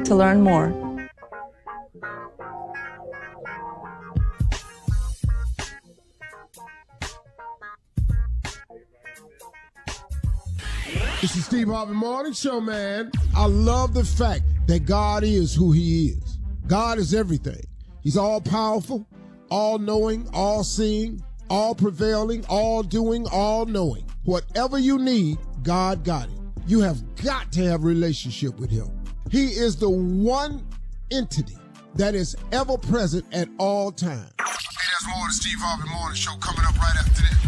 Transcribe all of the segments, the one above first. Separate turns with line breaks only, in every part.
to learn more.
This is Steve Harvey Morning Show, man. I love the fact that God is who he is. God is everything. He's all powerful, all knowing, all seeing, all prevailing, all doing, all knowing. Whatever you need, God got it. You have got to have a relationship with him. He is the one entity that is ever present at all times. Hey, there's more of the Steve Harvey Morning Show coming up right after this.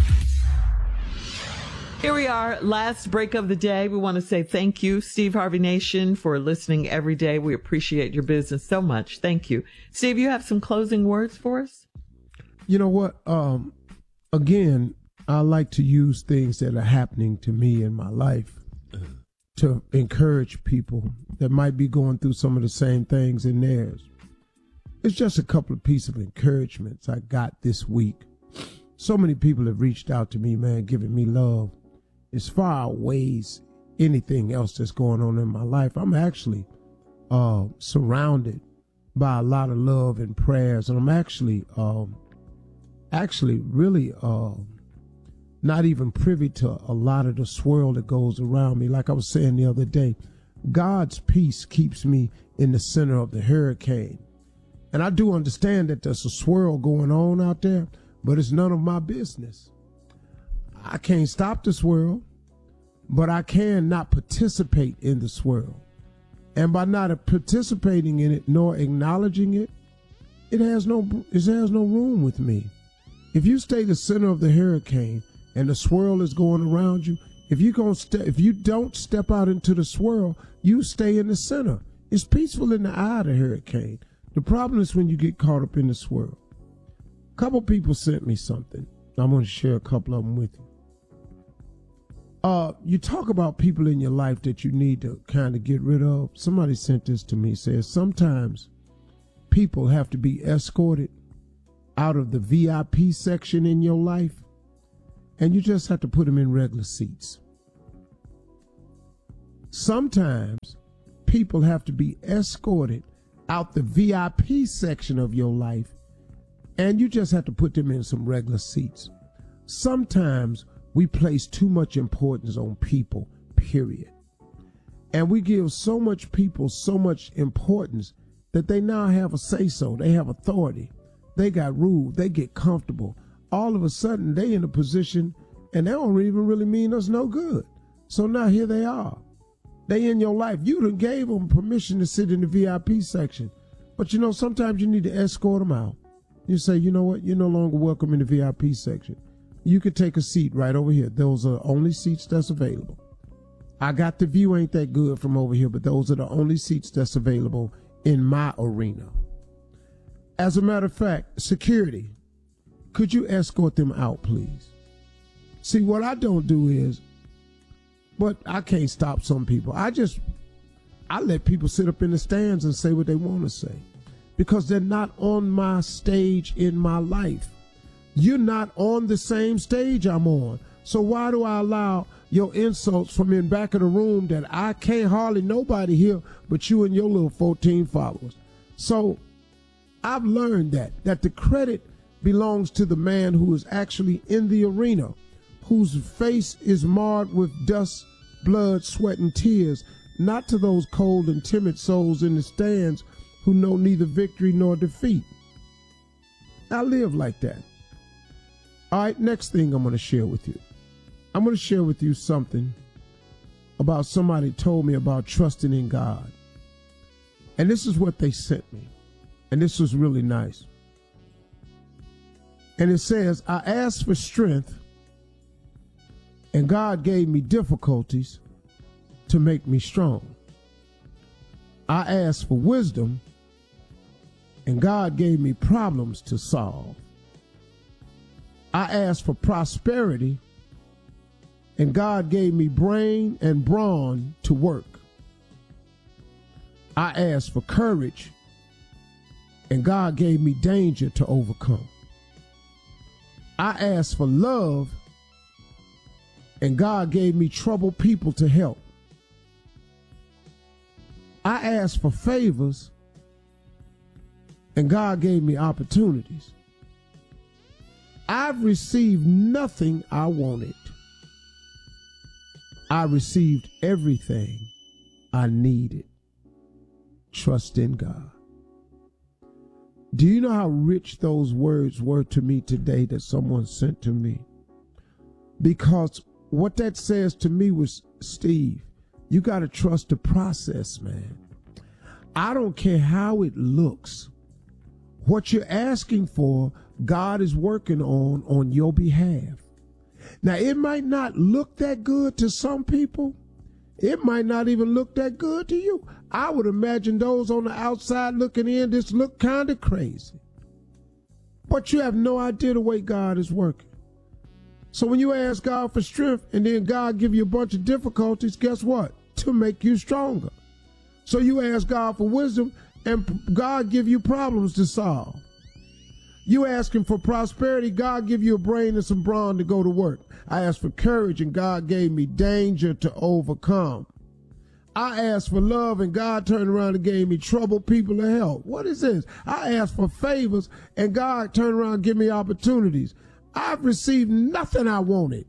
Here we are, last break of the day. We want to say thank you, Steve Harvey Nation, for listening every day. We appreciate your business so much. Thank you. Steve, you have some closing words for us?
You know what? Again, I like to use things that are happening to me in my life to encourage people that might be going through some of the same things in theirs. It's just a couple of pieces of encouragements I got this week. So many people have reached out to me, man, giving me love. As far outweighs anything else that's going on in my life. I'm actually surrounded by a lot of love and prayers, and I'm actually really not even privy to a lot of the swirl that goes around me. Like I was saying the other day, God's peace keeps me in the center of the hurricane. And I do understand that there's a swirl going on out there, but it's none of my business. I can't stop the swirl, but I can not participate in the swirl. And by not participating in it nor acknowledging it, it has no room with me. If you stay the center of the hurricane and the swirl is going around you, if you don't step out into the swirl, you stay in the center. It's peaceful in the eye of the hurricane. The problem is when you get caught up in the swirl. A couple people sent me something. I'm going to share a couple of them with you. You talk about people in your life that you need to kind of get rid of. Somebody sent this to me. Says sometimes people have to be escorted out of the VIP section in your life, and you just have to put them in regular seats. Sometimes people have to be escorted out the VIP section of your life, and you just have to put them in some regular seats. Sometimes we place too much importance on people, period. And we give so much people so much importance that they now have a say-so. They have authority. They got rule. They get comfortable. All of a sudden, they in a position, and they don't even really mean us no good. So now here they are. They in your life. You done gave them permission to sit in the VIP section. But you know, sometimes you need to escort them out. You say, you know what? You're no longer welcome in the VIP section. You could take a seat right over here. Those are the only seats that's available. I got the view ain't that good from over here, but those are the only seats that's available in my arena. As a matter of fact, security, could you escort them out, please? See, what I don't do is, but I can't stop some people. I let people sit up in the stands and say what they want to say because they're not on my stage in my life. You're not on the same stage I'm on. So why do I allow your insults from in back of the room that I can't hardly nobody hear but you and your little 14 followers? So I've learned that the credit belongs to the man who is actually in the arena, whose face is marred with dust, blood, sweat, and tears, not to those cold and timid souls in the stands who know neither victory nor defeat. I live like that. All right, next thing I'm going to share with you. I'm going to share with you something about somebody told me about trusting in God. And this is what they sent me. And this was really nice. And it says, I asked for strength, and God gave me difficulties to make me strong. I asked for wisdom, and God gave me problems to solve. I asked for prosperity, and God gave me brain and brawn to work. I asked for courage, and God gave me danger to overcome. I asked for love, and God gave me troubled people to help. I asked for favors, and God gave me opportunities. I've received nothing I wanted. I received everything I needed. Trust in God. Do you know how rich those words were to me today that someone sent to me? Because what that says to me was, Steve, you got to trust the process, man. I don't care how it looks. What you're asking for, God is working on your behalf. Now, it might not look that good to some people. It might not even look that good to you. I would imagine those on the outside looking in, this look kind of crazy. But you have no idea the way God is working. So when you ask God for strength and then God give you a bunch of difficulties, guess what? To make you stronger. So you ask God for wisdom and God give you problems to solve. You ask him for prosperity, God give you a brain and some brawn to go to work. I asked for courage and God gave me danger to overcome. I asked for love and God turned around and gave me troubled people to help. What is this? I asked for favors and God turned around and gave me opportunities. I've received nothing I wanted,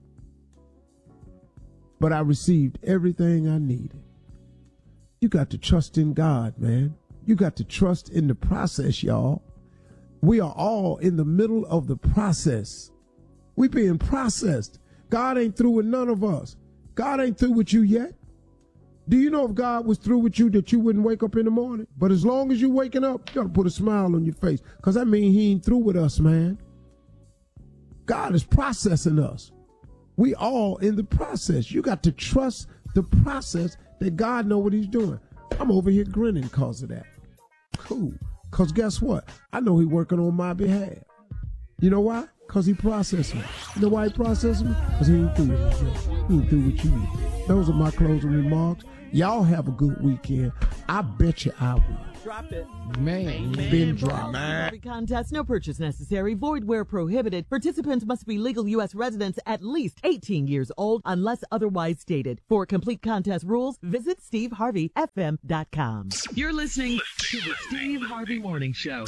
but I received everything I needed. You got to trust in God, man. You got to trust in the process, y'all. We are all in the middle of the process. We being processed. God ain't through with none of us. God ain't through with you yet. Do you know if God was through with you that you wouldn't wake up in the morning? But as long as you're waking up, you got to put a smile on your face because that means he ain't through with us, man. God is processing us. We all in the process. You got to trust the process that God know what he's doing. I'm over here grinning because of that. Cool. Because guess what? I know he's working on my behalf. You know why? Because he processed me. You know why he processed me? Because he ain't through with you. He ain't through with you. Those are my closing remarks. Y'all have a good weekend. I bet you I will.
Drop it.
Man, been dropped.
Contest, no purchase necessary, void where prohibited. Participants must be legal U.S. residents at least 18 years old unless otherwise stated. For complete contest rules, visit SteveHarveyFM.com. You're listening to the Steve Harvey Morning Show.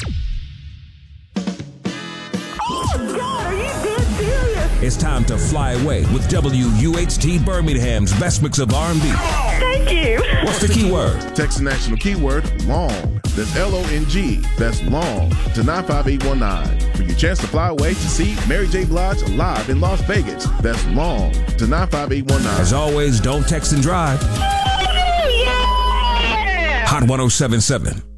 Oh, God, are you dead serious?
It's time to fly away with WUHT Birmingham's best mix of R&B.
Thank you.
What's the key word?
Text the national keyword LONG. That's LONG. That's LONG to 95819 for your chance to fly away to see Mary J. Blige live in Las Vegas. That's LONG to 95819.
As always, don't text and drive.
Oh, yeah!
Hot 107.7.